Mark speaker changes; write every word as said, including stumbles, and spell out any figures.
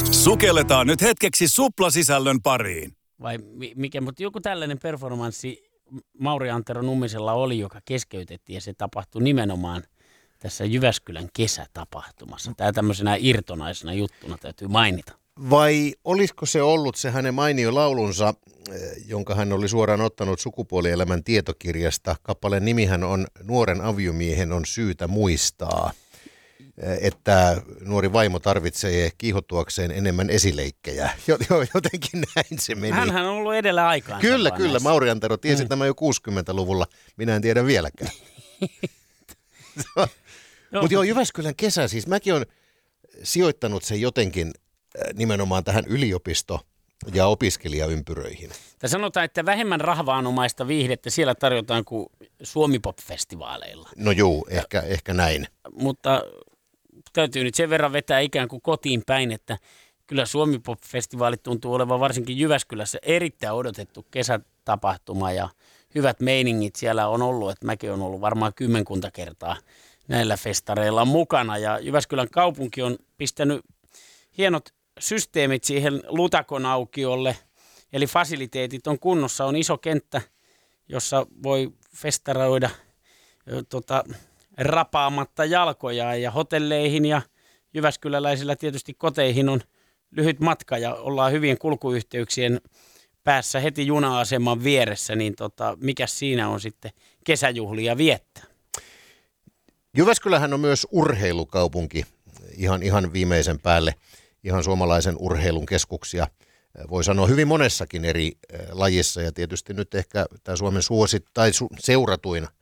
Speaker 1: Sukelletaan nyt hetkeksi suplasisällön pariin.
Speaker 2: Vai mikä, mutta joku tällainen performanssi Mauri Antero Nummisella oli, joka keskeytettiin ja se tapahtui nimenomaan tässä Jyväskylän kesätapahtumassa. Tämä tämmöisenä irtonaisena juttuna täytyy mainita.
Speaker 3: Vai olisiko se ollut se hänen mainio laulunsa, jonka hän oli suoraan ottanut Sukupuolielämän tietokirjasta. Kappaleen nimihän on Nuoren aviomiehen on syytä muistaa, että nuori vaimo tarvitsee kiihottuakseen enemmän esileikkejä. Jotenkin näin se meni.
Speaker 2: Hänhän on ollut edellä aikaan.
Speaker 3: Kyllä, kyllä. Näissä. Mauri Antero tiesi mm. tämä jo kuusikymmentäluvulla. Minä en tiedä vieläkään. Mutta joo, Jyväskylän kesä siis. Mäkin olen sijoittanut sen jotenkin nimenomaan tähän yliopisto- ja opiskelijaympyröihin.
Speaker 2: Tämä sanotaan, että vähemmän rahvaanomaista viihdettä siellä tarjotaan kuin Suomi-pop-festivaaleilla.
Speaker 3: No juu, ehkä, ehkä näin.
Speaker 2: Mutta täytyy nyt sen verran vetää ikään kuin kotiin päin, että kyllä Suomi-pop-festivaalit tuntuu olevan varsinkin Jyväskylässä erittäin odotettu kesätapahtuma ja hyvät meiningit siellä on ollut, että mäkin olen ollut varmaan kymmenkunta kertaa näillä festareilla mukana ja Jyväskylän kaupunki on pistänyt hienot systeemit siihen Lutakon aukiolle, eli fasiliteetit on kunnossa, on iso kenttä, jossa voi festaroida tota, rapaamatta jalkoja ja hotelleihin ja jyväskyläläisillä tietysti koteihin on lyhyt matka ja ollaan hyvien kulkuyhteyksien päässä heti juna-aseman vieressä, niin tota, mikä siinä on sitten kesäjuhlia viettää?
Speaker 3: Jyväskylähän on myös urheilukaupunki ihan, ihan viimeisen päälle. Ihan suomalaisen urheilun keskuksia, voi sanoa hyvin monessakin eri lajissa ja tietysti nyt ehkä tämä Suomen suosit tai su- seuratuin